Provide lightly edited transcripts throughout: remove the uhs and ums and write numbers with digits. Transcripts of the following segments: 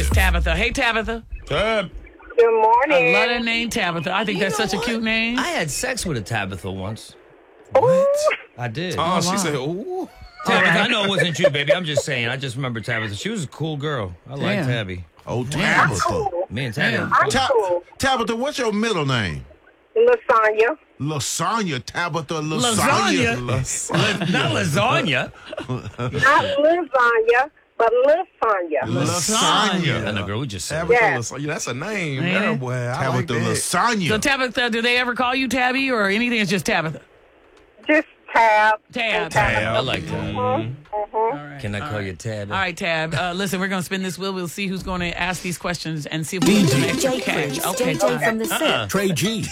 It's Tabitha. Hey, Tabitha. Tab. Good morning. I love that name, Tabitha. I think that's such a cute name. I had sex with a Tabitha once. What? I did. Oh, she said, ooh. Tabitha, I know it wasn't you, baby. I'm just saying. I just remember Tabitha. She was a cool girl. I like Damn. Tabby. Oh, Tabitha. Me and Tabby. Damn. I'm cool. Tabitha, what's your middle name? Lasagna. Lasagna, Tabitha, Lasagna? Not lasagna. Not lasagna, but lasagna. Lasagna. I know, girl. We just said. Tabitha Yes. Lasagna. That's a name. Ain't Yeah, it? boy. I like Tabitha that. Lasagna. So, Tabitha, do they ever call you Tabby or anything? It's just Tabitha? Just Tab. Tab. I like that. All right. Can I call you Tab? All right, Tab. Listen, we're going to spin this wheel. We'll see who's going to ask these questions and see if we can get some extra J. cash. Cruz, Okay, JJ from Tab. the SIP. Trey G.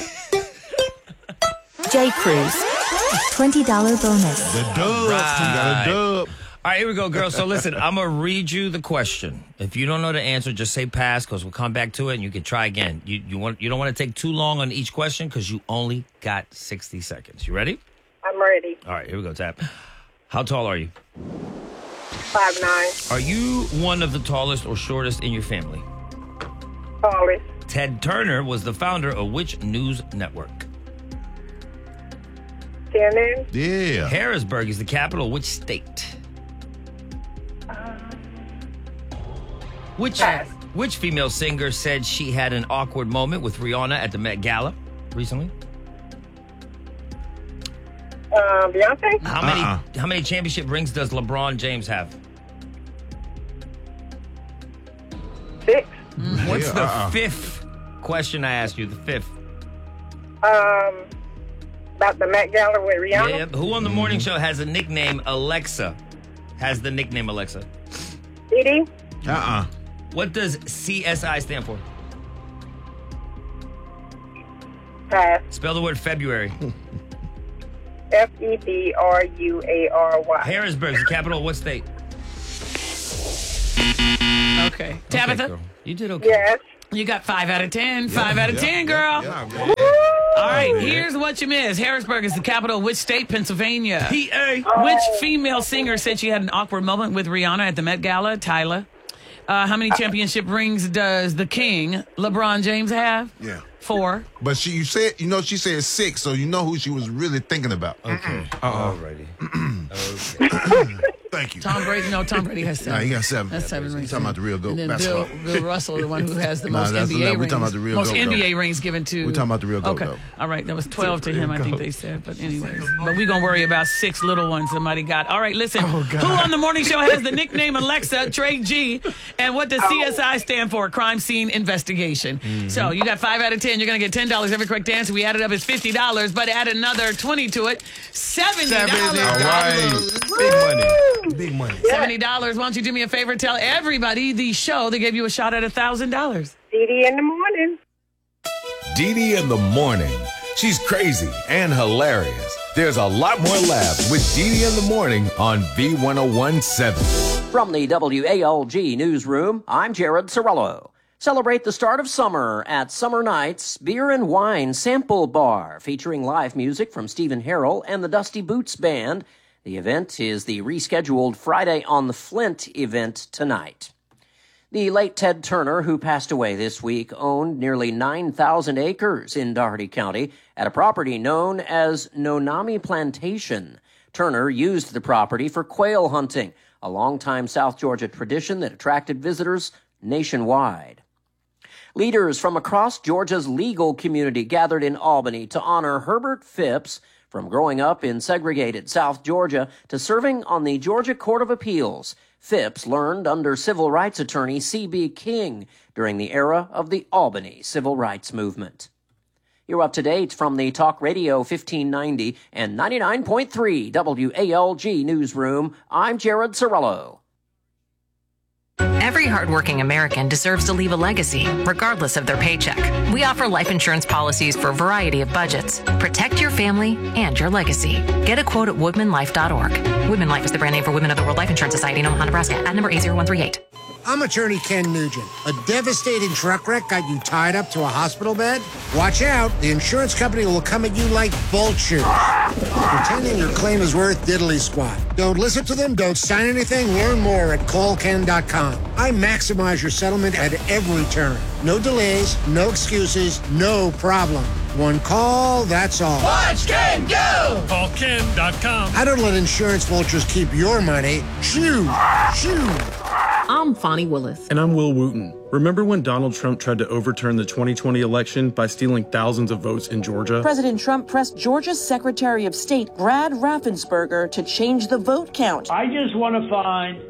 J. Cruz, $20 bonus. The dubs. Right. You got a dub. All right, here we go, girls. So listen, I'm going to read you the question. If you don't know the answer, just say pass because we'll come back to it and you can try again. You don't want to take too long on each question because you only got 60 seconds. You ready? I'm ready. All right, here we go, Tab. How tall are you? 5'9". Are you one of the tallest or shortest in your family? Tallest. Ted Turner was the founder of which news network? CNN. Yeah. Harrisburg is the capital of which state? Which female singer said she had an awkward moment with Rihanna at the Met Gala recently? Beyonce. How many championship rings does LeBron James have? 6. What's the fifth question I asked you? The fifth. About the Met Gala with Rihanna. Yeah. Who on the morning show has a nickname Alexa? Has the nickname Alexa? Didi. What does CSI stand for? Pass. Spell the word February. February. Harrisburg is the capital of what state? Okay. Tabitha, Okay, girl. You did okay. Yes. you got 5 out of 10. 5 out of 10, girl. Yeah, All right, here's what you missed. Harrisburg is the capital of which state? Pennsylvania. PA. Which female singer said she had an awkward moment with Rihanna at the Met Gala? Tyler. How many championship rings does the king, LeBron James, have? Yeah. 4. But she said 6, so you know who she was really thinking about. Okay. Alrighty. Thank you. Tom Brady, no, Tom Brady has 7. Nah, he got 7. That's 7 You rings. talking about the real GOAT And then basketball. Bill Russell, the one who has the Nah, most that's NBA the- rings. we talking about the real most GOAT, NBA though. rings given to. We talking about the real GOAT, Okay, though. all right, that was 12 to him. I think they said, but anyways, but we gonna worry about 6 little ones somebody got. All right, listen. Who on the morning show has the nickname Alexa? Trey G. And what does CSI stand for? Crime Scene Investigation. So you got 5 out of 10. You're gonna get $10 every correct answer. We added up as $50, but add another 20 to it. $70. All right. Big money. Big money. $70. Why don't you do me a favor? Tell everybody the show that gave you a shot at $1,000. Didi in the morning. Dee Dee in the morning. She's crazy and hilarious. There's a lot more laughs with Dee Dee in the morning on V1017. From the WALG newsroom, I'm Jared Sorello. Celebrate the start of summer at Summer Nights Beer and Wine Sample Bar, featuring live music from Stephen Harrell and the Dusty Boots Band. The event is the rescheduled Friday on the Flint event tonight. The late Ted Turner, who passed away this week, owned nearly 9,000 acres in Doherty County at a property known as Nonami Plantation. Turner used the property for quail hunting, a longtime South Georgia tradition that attracted visitors nationwide. Leaders from across Georgia's legal community gathered in Albany to honor Herbert Phipps, from growing up in segregated South Georgia to serving on the Georgia Court of Appeals. Phipps learned under civil rights attorney C.B. King during the era of the Albany Civil Rights Movement. You're up to date from the Talk Radio 1590 and 99.3 WALG Newsroom. I'm Jared Sorello. Every hardworking American deserves to leave a legacy, regardless of their paycheck. We offer life insurance policies for a variety of budgets. Protect your family and your legacy. Get a quote at woodmanlife.org. Woodman Life is the brand name for Women of the World Life Insurance Society in Omaha, Nebraska. At number 80138. I'm attorney Ken Nugent. A devastating truck wreck got you tied up to a hospital bed? Watch out. The insurance company will come at you like vultures, pretending your claim is worth diddly squat. Don't listen to them. Don't sign anything. Learn more at callken.com. I maximize your settlement at every turn. No delays, no excuses, no problem. One call, that's all. Watch Ken go! Callken.com. I don't let insurance vultures keep your money. Shoo! Shoo! I'm Fonnie Willis. And I'm Will Wooten. Remember when Donald Trump tried to overturn the 2020 election by stealing thousands of votes in Georgia? President Trump pressed Georgia's Secretary of State, Brad Raffensperger, to change the vote count. I just want to find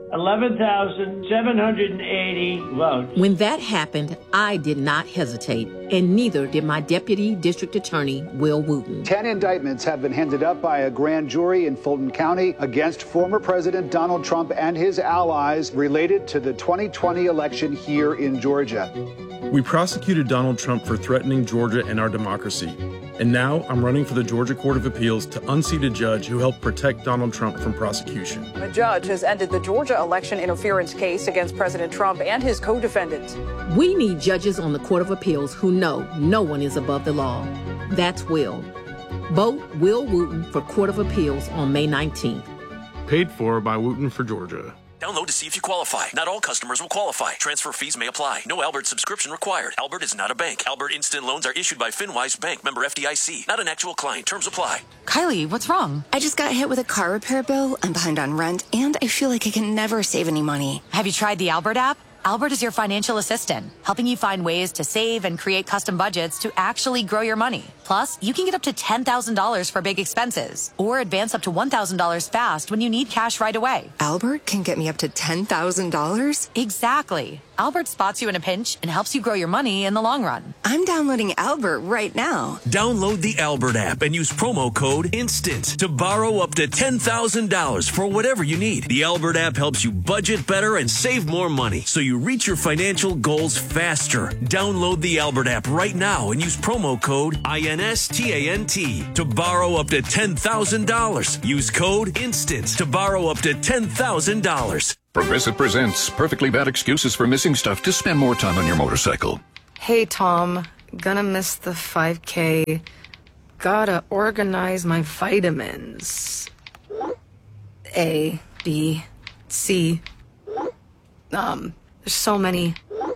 11,780 votes. When that happened, I did not hesitate, and neither did my Deputy District Attorney, Will Wooten. 10 indictments have been handed up by a grand jury in Fulton County against former President Donald Trump and his allies related to the 2020 election here in Georgia. We prosecuted Donald Trump for threatening Georgia and our democracy. And now I'm running for the Georgia Court of Appeals to unseat a judge who helped protect Donald Trump from prosecution. A judge has ended the Georgia election interference case against President Trump and his co-defendants. We need judges on the Court of Appeals who know no one is above the law. That's Will. Vote Will Wooten for Court of Appeals on May 19th. Paid for by Wooten for Georgia. Download to see if you qualify. Not all customers will qualify. Transfer fees may apply. No Albert subscription required. Albert is not a bank. Albert Instant Loans are issued by FinWise Bank, member FDIC. Not an actual client. Terms apply. Kylie, what's wrong? I just got hit with a car repair bill. I'm behind on rent, and I feel like I can never save any money. Have you tried the Albert app? Albert is your financial assistant, helping you find ways to save and create custom budgets to actually grow your money. Plus, you can get up to $10,000 for big expenses or advance up to $1,000 fast when you need cash right away. Albert can get me up to $10,000? Exactly. Albert spots you in a pinch and helps you grow your money in the long run. I'm downloading Albert right now. Download the Albert app and use promo code INSTANT to borrow up to $10,000 for whatever you need. The Albert app helps you budget better and save more money so you reach your financial goals faster. Download the Albert app right now and use promo code INSTANT to borrow up to $10,000. Use code INSTANT to borrow up to $10,000. Progressive presents Perfectly Bad Excuses for Missing Stuff to spend more time on your motorcycle. Hey, Tom. Gonna miss the 5K. Gotta organize my vitamins. A, B, C. There's so many.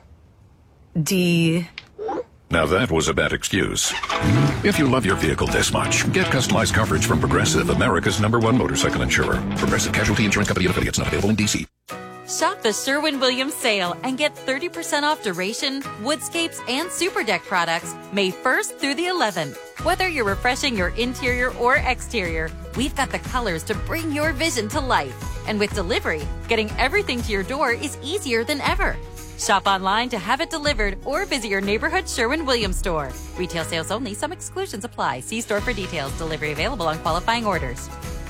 D. Now that was a bad excuse. If you love your vehicle this much, get customized coverage from Progressive, America's #1 motorcycle insurer. Progressive Casualty Insurance Company and affiliates, not available in D.C. Shop the Sherwin-Williams sale and get 30% off Duration, Woodscapes, and Super Deck products May 1st through the 11th. Whether you're refreshing your interior or exterior, we've got the colors to bring your vision to life. And with delivery, getting everything to your door is easier than ever. Shop online to have it delivered or visit your neighborhood Sherwin-Williams store. Retail sales only. Some exclusions apply. See store for details. Delivery available on qualifying orders.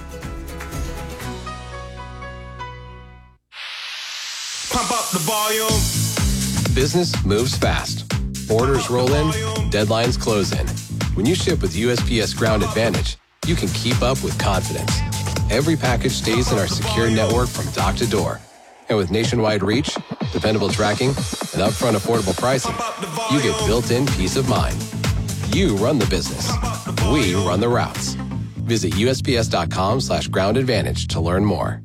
Pump up the volume. Business moves fast. Orders roll in, deadlines close in. When you ship with USPS Ground Advantage, you can keep up with confidence. Every package stays in our secure network from dock to door. And with nationwide reach, dependable tracking, and upfront affordable pricing, you get built-in peace of mind. You run the business. We run the routes. Visit USPS.com/Ground Advantage to learn more.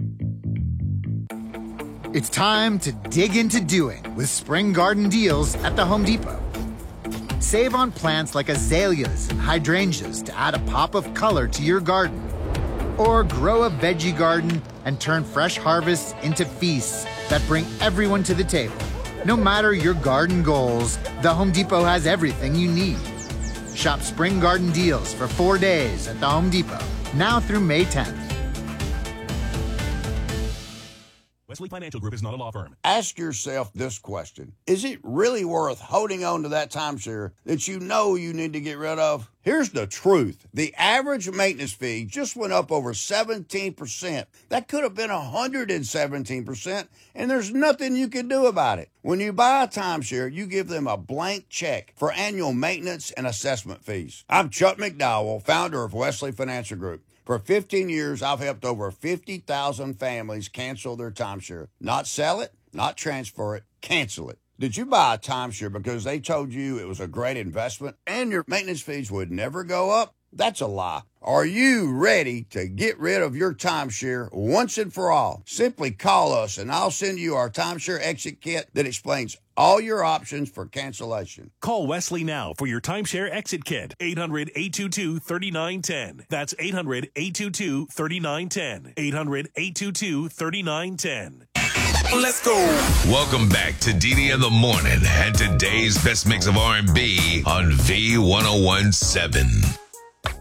It's time to dig into doing with Spring Garden Deals at the Home Depot. Save on plants like azaleas and hydrangeas to add a pop of color to your garden. Or grow a veggie garden and turn fresh harvests into feasts that bring everyone to the table. No matter your garden goals, the Home Depot has everything you need. Shop Spring Garden Deals for 4 days at the Home Depot, now through May 10th. Wesley Financial Group is not a law firm. Ask yourself this question. Is it really worth holding on to that timeshare that you know you need to get rid of? Here's the truth. The average maintenance fee just went up over 17%. That could have been 117%, and there's nothing you can do about it. When you buy a timeshare, you give them a blank check for annual maintenance and assessment fees. I'm Chuck McDowell, founder of Wesley Financial Group. For 15 years, I've helped over 50,000 families cancel their timeshare. Not sell it, not transfer it, cancel it. Did you buy a timeshare because they told you it was a great investment and your maintenance fees would never go up? That's a lie. Are you ready to get rid of your timeshare once and for all? Simply call us and I'll send you our timeshare exit kit that explains all your options for cancellation. Call Wesley now for your timeshare exit kit. 800-822-3910. That's 800-822-3910. 800-822-3910. Let's go. Welcome back to Didi in the Morning and today's best mix of R&B on V1017.